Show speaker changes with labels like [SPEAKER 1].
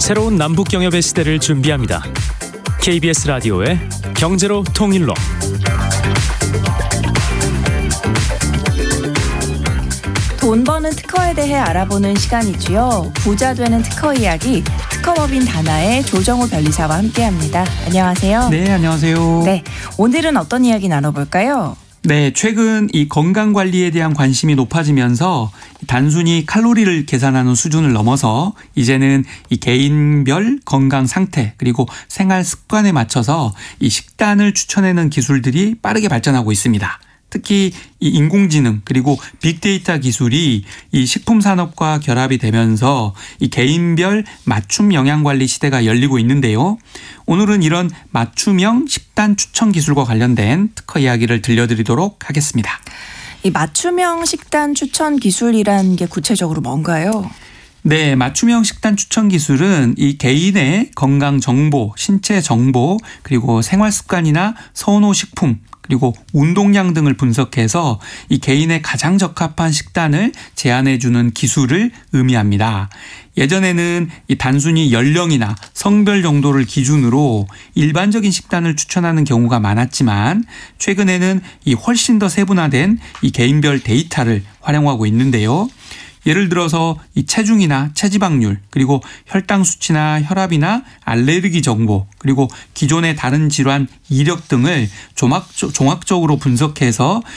[SPEAKER 1] 새로운 남북 경협의 시대를 준비합니다. KBS 라디오의 경제로 통일로.
[SPEAKER 2] 돈 버는 특허에 대해 알아보는 시간이지요. 부자 되는 특허 이야기, 특허법인 다나의 조정호 변리사와 함께합니다. 안녕하세요.
[SPEAKER 3] 네, 안녕하세요.
[SPEAKER 2] 네, 오늘은 어떤 이야기 나눠볼까요?
[SPEAKER 3] 네, 최근 이 건강관리에 대한 관심이 높아지면서 단순히 칼로리를 계산하는 수준을 넘어서 이제는 이 개인별 건강 상태 그리고 생활 습관에 맞춰서 이 식단을 추천하는 기술들이 빠르게 발전하고 있습니다. 특히 이 인공지능 그리고 빅데이터 기술이 이 식품 산업과 결합이 되면서 이 개인별 맞춤 영양관리 시대가 열리고 있는데요. 오늘은 이런 맞춤형 식단 추천 기술과 관련된 특허 이야기를 들려드리도록 하겠습니다.
[SPEAKER 2] 이 맞춤형 식단 추천 기술이란 게 구체적으로 뭔가요?
[SPEAKER 3] 네, 맞춤형 식단 추천 기술은 이 개인의 건강 정보, 신체 정보, 그리고 생활 습관이나 선호 식품, 그리고 운동량 등을 분석해서 이 개인의 가장 적합한 식단을 제안해 주는 기술을 의미합니다. 예전에는 이 단순히 연령이나 성별 정도를 기준으로 일반적인 식단을 추천하는 경우가 많았지만 최근에는 이 훨씬 더 세분화된 이 개인별 데이터를 활용하고 있는데요. 예를 들어서 이 체중이나 체지방률 그리고 혈당 수치나 혈압이나 알레르기 정보 그리고 기존의 다른 질환 이력 등을 종합적으로 분석해서